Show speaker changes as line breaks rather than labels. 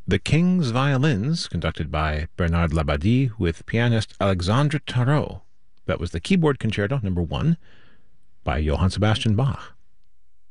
The King's Violins, conducted by Bernard Labadie with pianist Alexandre Tarot. That was the Keyboard Concerto No. 1 by Johann Sebastian Bach.